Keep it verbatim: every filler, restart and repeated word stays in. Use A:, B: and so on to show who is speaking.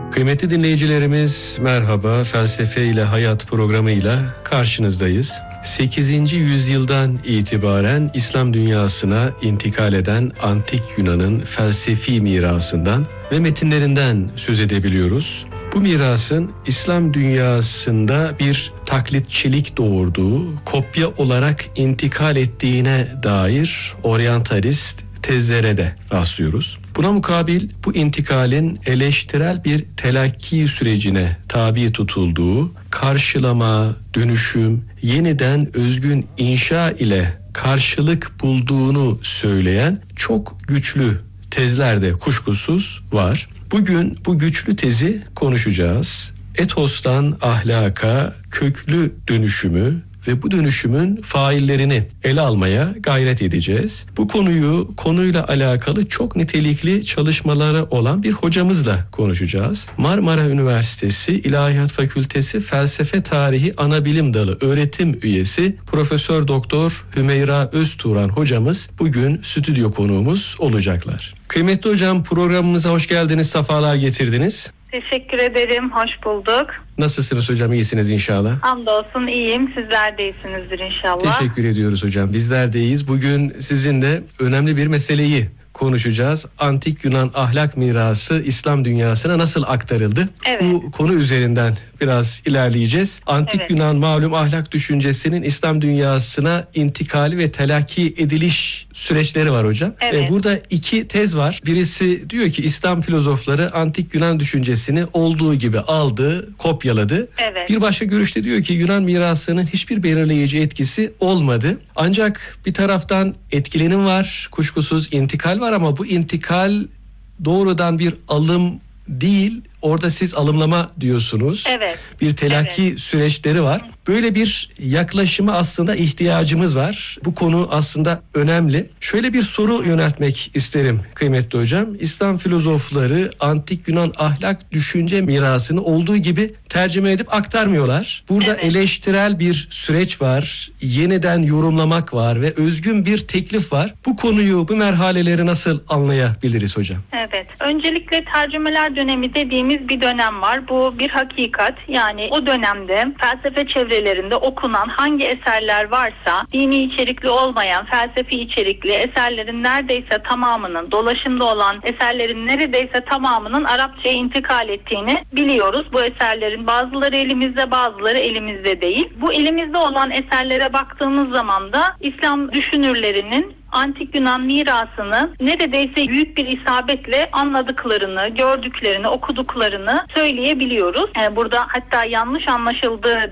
A: Kıymetli dinleyicilerimiz merhaba, Felsefe ile Hayat programıyla karşınızdayız. sekizinci yüzyıldan itibaren İslam dünyasına intikal eden Antik Yunan'ın felsefi mirasından ve metinlerinden söz edebiliyoruz. Bu mirasın İslam dünyasında bir taklitçilik doğurduğu, kopya olarak intikal ettiğine dair oryantalist tezlere de rastlıyoruz. Buna mukabil bu intikalin eleştirel bir telakki sürecine tabi tutulduğu, karşılama, dönüşüm, yeniden özgün inşa ile karşılık bulduğunu söyleyen çok güçlü tezler de kuşkusuz var. Bugün bu güçlü tezi konuşacağız. Etos'tan ahlaka köklü dönüşümü ve bu dönüşümün faillerini ele almaya gayret edeceğiz. Bu konuyu konuyla alakalı çok nitelikli çalışmaları olan bir hocamızla konuşacağız. Marmara Üniversitesi İlahiyat Fakültesi Felsefe Tarihi Anabilim Dalı öğretim üyesi Profesör Doktor Hümeyra Özturan hocamız bugün stüdyo konuğumuz olacaklar. Kıymetli hocam, programımıza hoş geldiniz, sefalar getirdiniz.
B: Teşekkür ederim, hoş bulduk.
A: Nasılsınız hocam, iyisiniz inşallah?
B: Hamdolsun iyiyim, sizler de iyisinizdir inşallah.
A: Teşekkür ediyoruz hocam, bizler de iyiyiz. Bugün sizinle önemli bir meseleyi konuşacağız. Antik Yunan ahlak mirası İslam dünyasına nasıl aktarıldı?
B: Evet.
A: Bu konu üzerinden biraz ilerleyeceğiz. Antik
B: Evet.
A: Yunan malum ahlak düşüncesinin İslam dünyasına intikali ve telakki ediliş süreçleri var hocam.
B: Evet.
A: Ee, burada iki tez var. Birisi diyor ki İslam filozofları Antik Yunan düşüncesini olduğu gibi aldı, kopyaladı.
B: Evet.
A: Bir başka görüşte diyor ki Yunan mirasının hiçbir belirleyici etkisi olmadı. Ancak bir taraftan etkilenim var, kuşkusuz intikal var ama bu intikal doğrudan bir alım değil. Orada siz alımlama diyorsunuz.
B: Evet.
A: Bir telakki
B: Evet.
A: süreçleri var. Böyle bir yaklaşıma aslında ihtiyacımız var. Bu konu aslında önemli. Şöyle bir soru yöneltmek isterim kıymetli hocam. İslam filozofları Antik Yunan ahlak düşünce mirasını olduğu gibi tercüme edip aktarmıyorlar. Burada
B: Evet.
A: eleştirel bir süreç var. Yeniden yorumlamak var ve özgün bir teklif var. Bu konuyu, bu merhaleleri nasıl anlayabiliriz hocam?
B: Evet. Öncelikle tercümeler dönemi dediğimiz bir dönem var. Bu bir hakikat. Yani o dönemde felsefe çevrelerinde okunan hangi eserler varsa dini içerikli olmayan, felsefi içerikli eserlerin neredeyse tamamının, dolaşımda olan eserlerin neredeyse tamamının Arapçaya intikal ettiğini biliyoruz. Bu eserlerin bazıları elimizde, bazıları elimizde değil. Bu elimizde olan eserlere baktığımız zaman da İslam düşünürlerinin Antik Yunan mirasını neredeyse büyük bir isabetle anladıklarını, gördüklerini, okuduklarını söyleyebiliyoruz. Yani burada hatta yanlış anlaşıldığı